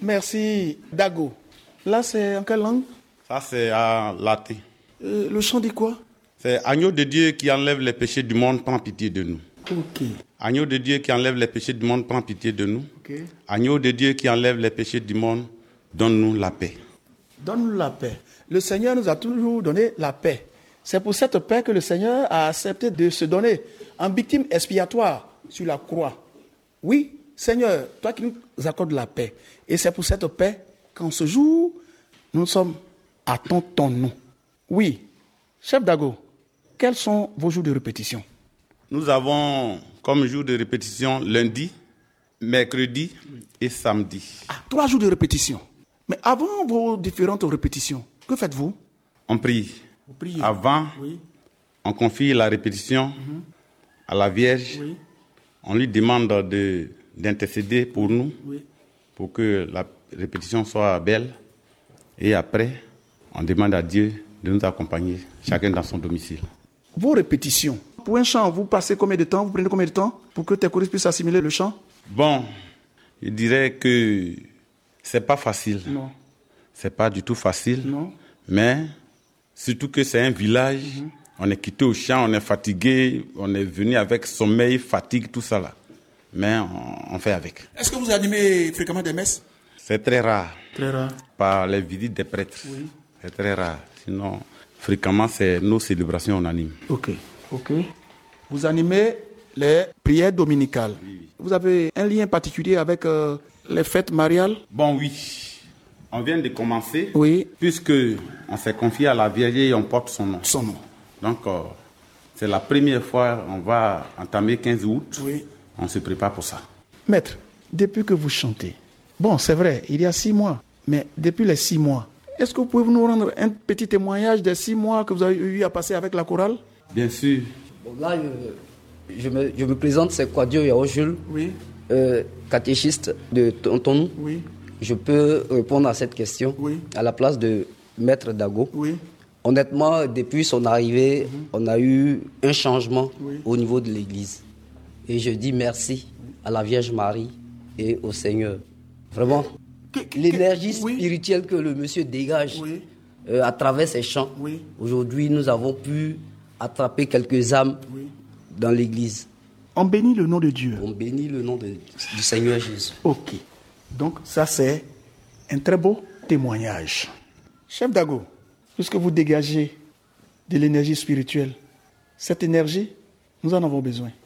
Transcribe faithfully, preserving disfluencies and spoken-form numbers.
Merci, Dago. Là, c'est en quelle langue? Ça, c'est à latin. Euh, le chant dit quoi? C'est agneau de Dieu qui enlève les péchés du monde, prends pitié de nous. Ok. Agneau de Dieu qui enlève les péchés du monde, prends pitié de nous. Okay. Agneau de Dieu qui enlève les péchés du monde, donne-nous la paix. Donne-nous la paix. Le Seigneur nous a toujours donné la paix. C'est pour cette paix que le Seigneur a accepté de se donner en victime expiatoire sur la croix. Oui, Seigneur, toi qui nous accordes la paix. Et c'est pour cette paix qu'en ce jour, nous sommes à ton, ton nom. Oui, chef Dago, quels sont vos jours de répétition? Nous avons comme jour de répétition lundi, mercredi et samedi. Ah, trois jours de répétition. Mais avant vos différentes répétitions, que faites-vous? On prie. Vous priez. Avant, Oui. on confie la répétition mm-hmm. à la Vierge. Oui. On lui demande de, d'intercéder pour nous, oui. pour que la répétition soit belle. Et après, on demande à Dieu de nous accompagner, chacun dans son domicile. Vos répétitions. Pour un chant, vous passez combien de temps? Vous prenez combien de temps pour que tes choristes puissent assimiler le chant? Bon, je dirais que c'est pas facile. Non. C'est pas du tout facile. Non. Mais surtout que c'est un village, mm-hmm. on est quitté au champ, on est fatigué, on est venu avec sommeil, fatigue, tout ça là. Mais on, on fait avec. Est-ce que vous animez fréquemment des messes? C'est très rare. Très rare. Par les visites des prêtres. Oui. C'est très rare. Sinon, fréquemment, c'est nos célébrations on anime. Ok. Ok. Vous animez les prières dominicales. Oui. Vous avez un lien particulier avec euh, les fêtes mariales? Bon, oui. On vient de commencer. Oui. Puisque on s'est confié à la Vierge et on porte son nom. Son nom. Donc, euh, c'est la première fois on va entamer quinze août. Oui. On se prépare pour ça. Maître, depuis que vous chantez, bon, c'est vrai, il y a six mois, mais depuis les six mois, est-ce que vous pouvez nous rendre un petit témoignage des six mois que vous avez eu à passer avec la chorale? Bien sûr. Bon, là, je, je, me, je me présente, c'est Quadio Yao Jules, oui. euh, catéchiste de Tonton. Oui. Je peux répondre à cette question oui. à la place de Maître Dago. Oui. Honnêtement, depuis son arrivée, mm-hmm. on a eu un changement oui. au niveau de l'Église. Et je dis merci à la Vierge Marie et au Seigneur. Vraiment, que, que, l'énergie que, oui. spirituelle que le monsieur dégage oui. euh, à travers ses chants. Oui. Aujourd'hui, nous avons pu attraper quelques âmes oui. dans l'Église. On bénit le nom de Dieu. On bénit le nom de, du Seigneur Jésus. Ok. Donc ça, c'est un très beau témoignage. Chef Dago, puisque vous dégagez de l'énergie spirituelle, cette énergie, nous en avons besoin.